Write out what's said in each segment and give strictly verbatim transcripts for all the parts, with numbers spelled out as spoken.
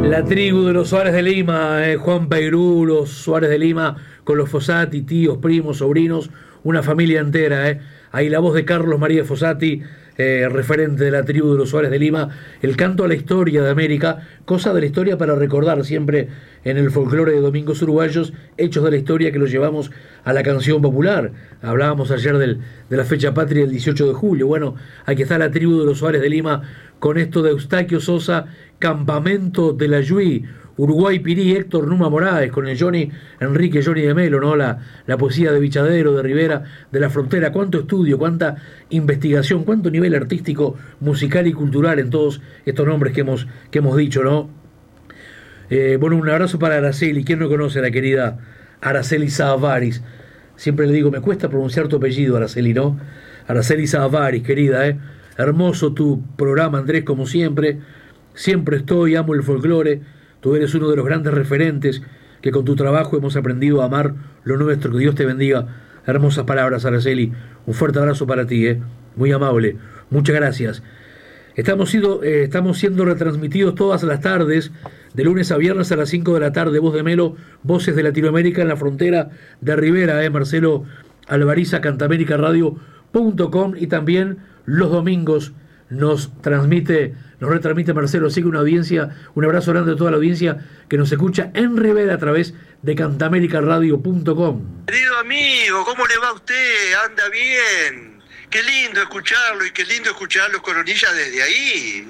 La tribu de los Suárez de Lima, eh, Juan Peirú, los Suárez de Lima, con los Fossati, tíos, primos, sobrinos, una familia entera. Eh. Ahí la voz de Carlos María Fossati, eh, referente de la tribu de los Suárez de Lima, el canto a la historia de América, cosa de la historia para recordar siempre en el folclore de Domingos Uruguayos, hechos de la historia que los llevamos a la canción popular. Hablábamos ayer del, de la fecha patria del dieciocho de julio. Bueno, aquí está la tribu de los Suárez de Lima con esto de Eustaquio Sosa, Campamento de la Yui, Uruguay Pirí, Héctor Numa Moraes, con el Johnny Enrique Johnny de Melo, ¿no? La, la poesía de Bichadero, de Rivera, de la Frontera. Cuánto estudio, cuánta investigación, cuánto nivel artístico, musical y cultural en todos estos nombres que hemos, que hemos dicho, ¿no? Eh, bueno, un abrazo para Araceli. ¿Quién no conoce a la querida Araceli Saavaris? Siempre le digo, me cuesta pronunciar tu apellido, Araceli, ¿no? Araceli Saavaris, querida, ¿eh? Hermoso tu programa, Andrés, como siempre. Siempre estoy, amo el folclore. Tú eres uno de los grandes referentes que con tu trabajo hemos aprendido a amar lo nuestro. Que Dios te bendiga. Hermosas palabras, Araceli. Un fuerte abrazo para ti, ¿eh? Muy amable. Muchas gracias. Estamos siendo, eh, estamos siendo retransmitidos todas las tardes, de lunes a viernes a las cinco de la tarde. Voz de Melo, Voces de Latinoamérica en la Frontera de Rivera, ¿eh? Marcelo Alvariza, cantamérica radio punto com, y también los domingos nos transmite, nos retransmite Marcelo. Así que una audiencia, un abrazo grande a toda la audiencia que nos escucha en Rivera a través de cantamérica radio punto com. Querido amigo, ¿cómo le va a usted? ¿Anda bien? Qué lindo escucharlo y qué lindo escuchar a los Coronillas desde ahí.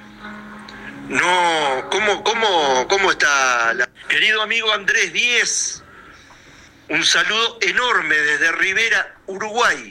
No, ¿cómo, cómo, cómo está? La... Querido amigo Andrés Díez, un saludo enorme desde Rivera, Uruguay.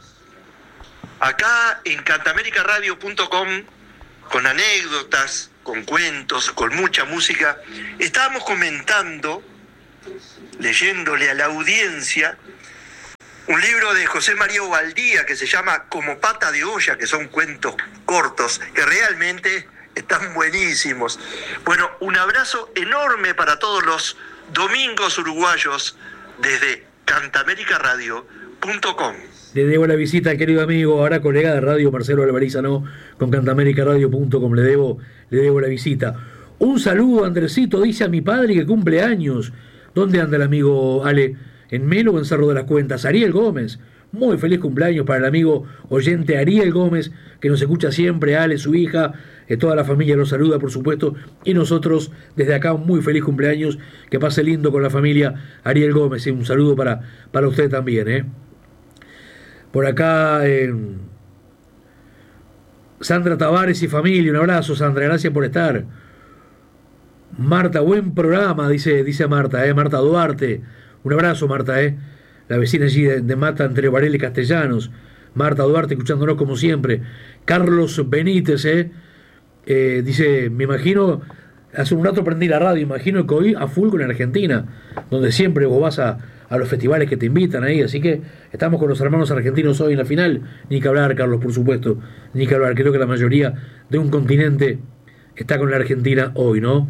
Acá en cantamérica radio punto com, con anécdotas, con cuentos, con mucha música, estábamos comentando, leyéndole a la audiencia, un libro de José María Ovaldía que se llama Como Pata de Olla, que son cuentos cortos, que realmente están buenísimos. Bueno, un abrazo enorme para todos los domingos uruguayos desde cantamérica radio punto com. Le debo la visita, querido amigo, ahora colega de radio, Marcelo Alvariza, ¿no? Con cantamérica radio punto com, le debo, le debo la visita. Un saludo, Andresito, dice a mi padre que cumple años. ¿Dónde anda el amigo Ale? ¿En Melo o en Cerro de las Cuentas? Ariel Gómez. Muy feliz cumpleaños para el amigo oyente Ariel Gómez, que nos escucha siempre, Ale, su hija, eh, toda la familia los saluda, por supuesto, y nosotros desde acá un muy feliz cumpleaños, que pase lindo con la familia Ariel Gómez, y un saludo para, para usted también, ¿eh? Por acá, eh, Sandra Tavares y familia, un abrazo, Sandra, gracias por estar. Marta, buen programa, dice, dice Marta, eh, Marta Duarte, un abrazo, Marta, eh, la vecina allí de, de Mata, entre Varela y Castellanos. Marta Duarte, escuchándonos como siempre. Carlos Benítez, eh, eh, dice, me imagino, hace un rato prendí la radio, imagino que hoy a full con Argentina, donde siempre vos vas a, a los festivales que te invitan ahí, así que estamos con los hermanos argentinos hoy en la final. Ni que hablar, Carlos, por supuesto, ni que hablar, creo que la mayoría de un continente está con la Argentina hoy, ¿no?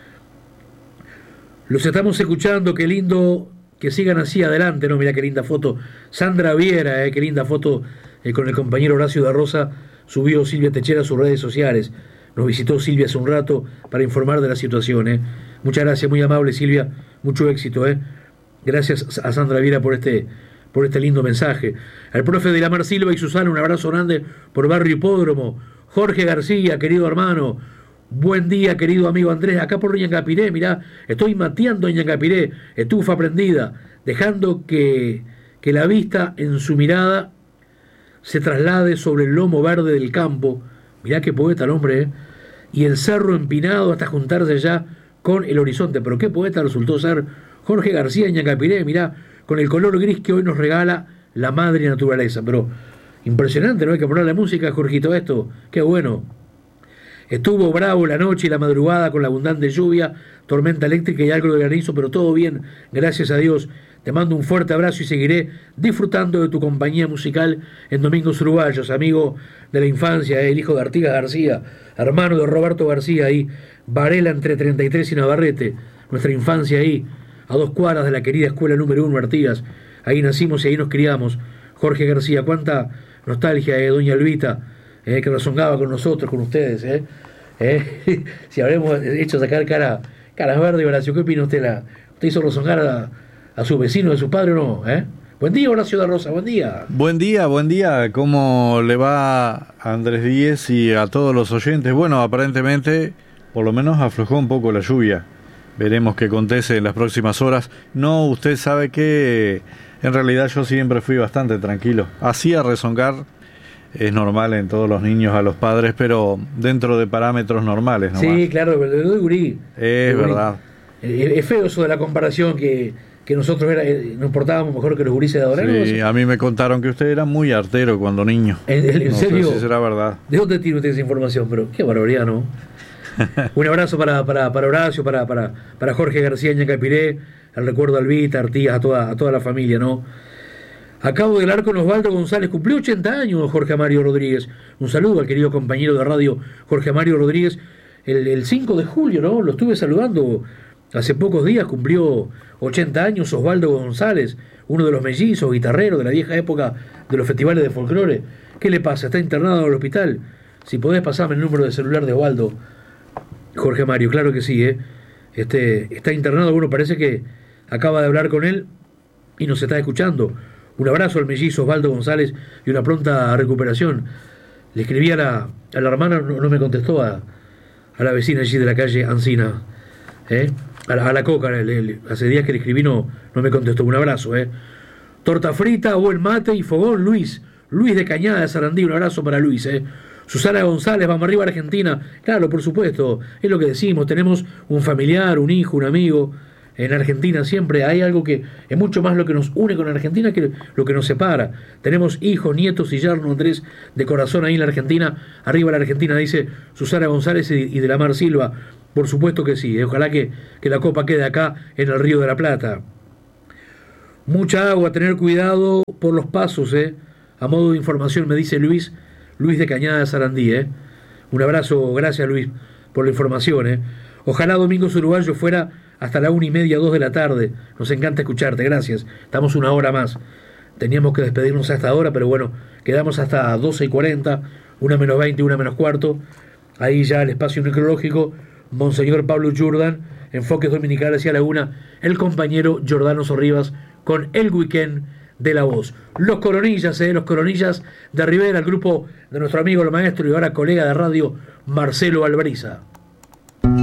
Los estamos escuchando, qué lindo que sigan así adelante, ¿no? Mirá qué linda foto, Sandra Viera, eh, qué linda foto eh, con el compañero Horacio de Rosa, subió Silvia Techera a sus redes sociales. Nos visitó Silvia hace un rato para informar de la situación, ¿eh? Muchas gracias, muy amable Silvia, mucho éxito, ¿eh? Gracias a Sandra Viera por este, por este lindo mensaje. Al profe de la Mar Silva y Susana, un abrazo grande por Barrio Hipódromo. Jorge García, querido hermano, buen día, querido amigo Andrés, acá por Ñangapiré, mirá, estoy mateando en Ñangapiré, estufa prendida, dejando que, que la vista en su mirada se traslade sobre el lomo verde del campo. Mirá qué poeta el hombre, ¿eh? Y el cerro empinado hasta juntarse ya con el horizonte. Pero qué poeta resultó ser Jorge García en Ñangapiré, mirá, con el color gris que hoy nos regala la madre naturaleza. Pero impresionante, ¿no? Hay que poner la música, Jorgito, esto, qué bueno. Estuvo bravo la noche y la madrugada con la abundante lluvia, tormenta eléctrica y algo de granizo, pero todo bien, gracias a Dios. Te mando un fuerte abrazo y seguiré disfrutando de tu compañía musical en Domingos Uruguayos, amigo de la infancia, el hijo de Artigas García, hermano de Roberto García, ahí, Varela entre treinta y tres y Navarrete, nuestra infancia ahí, a dos cuadras de la querida escuela número uno Artigas, ahí nacimos y ahí nos criamos. Jorge García, cuánta nostalgia, eh, doña Elvita, eh, que rezongaba con nosotros, con ustedes, eh. ¿eh? Si habremos hecho sacar cara, caras verdes, Horacio, ¿qué opina usted? La, ¿Usted hizo rezongar a, a su vecino de su padre o no? ¿Eh? Buen día, Horacio de Rosa, buen día. Buen día, buen día. ¿Cómo le va a Andrés Díez y a todos los oyentes? Bueno, aparentemente, por lo menos aflojó un poco la lluvia. Veremos qué acontece en las próximas horas. No, usted sabe que en realidad yo siempre fui bastante tranquilo. Hacía rezongar, es normal en todos los niños a los padres, pero dentro de parámetros normales nomás. Sí, claro, de de gurí. Es De gurí. verdad. Eh, Es feo eso de la comparación que, que nosotros era, eh, nos portábamos mejor que los gurises de ahora. ¿no? Sí, a mí me contaron que usted era muy artero cuando niño. ¿En, en No serio? sé si será verdad. ¿De dónde tiene usted esa información? Pero qué barbaridad, ¿no? Un abrazo para, para, para Horacio, para, para, para Jorge García Ñacapiré, al recuerdo a Albita, Artigas, a toda, a toda la familia, ¿no? Acabo de hablar con Osvaldo González, cumplió ochenta años Jorge Mario Rodríguez. Un saludo al querido compañero de radio Jorge Mario Rodríguez. El, el cinco de julio, ¿no? Lo estuve saludando hace pocos días, cumplió ochenta años Osvaldo González, uno de los mellizos, guitarreros de la vieja época de los festivales de folclore. ¿Qué le pasa? ¿Está internado en el hospital? Si podés pasarme el número de celular de Osvaldo. Jorge Mario, claro que sí, ¿eh? Este, está internado, bueno, parece que acaba de hablar con él y nos está escuchando. Un abrazo al mellizo Osvaldo González y una pronta recuperación. Le escribí a la, a la hermana, no, no me contestó, a, a la vecina allí de la calle Ancina, ¿eh? a, la, a la Coca, le, le, hace días que le escribí, no, no me contestó. Un abrazo, ¿eh? Torta frita, buen mate y fogón, Luis. Luis de Cañada de Sarandí, un abrazo para Luis, ¿eh? Susana González, vamos arriba a Argentina. Claro, por supuesto, es lo que decimos, tenemos un familiar, un hijo, un amigo en Argentina. Siempre hay algo que es mucho más lo que nos une con Argentina que lo que nos separa. Tenemos hijos, nietos y yernos, Andrés, de corazón ahí en la Argentina. Arriba la Argentina, dice Susana González y, y de la Mar Silva. Por supuesto que sí, ¿eh? Ojalá que, que la copa quede acá en el Río de la Plata. Mucha agua, tener cuidado por los pasos, ¿eh? A modo de información me dice Luis, Luis de Cañada de Sarandí, ¿eh? Un abrazo, gracias Luis por la información, ¿eh? Ojalá Domingos Uruguayo fuera hasta la una y media, dos de la tarde. Nos encanta escucharte, gracias. Estamos una hora más. Teníamos que despedirnos a esta hora, pero bueno, quedamos hasta doce y cuarenta, una menos veinte, una menos cuarto. Ahí ya el espacio necrológico, Monseñor Pablo Jordan, Enfoques Dominicales hacia la una, el compañero Jordano Sorribas con el weekend de la voz. Los Coronillas, eh, los Coronillas de Rivera, el grupo de nuestro amigo el maestro y ahora colega de radio Marcelo Albriza.